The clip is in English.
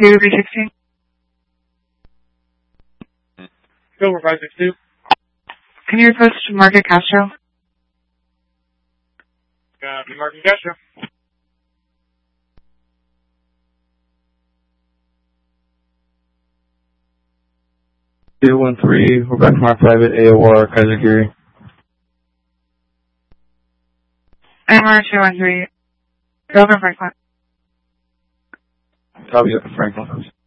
562, B16. Silver 562. Can you request Market Castro? Copy, Market Castro. We're back from our private AOR, Kaiser Curie. MR 213. Over Franklin. Copy, Franklin.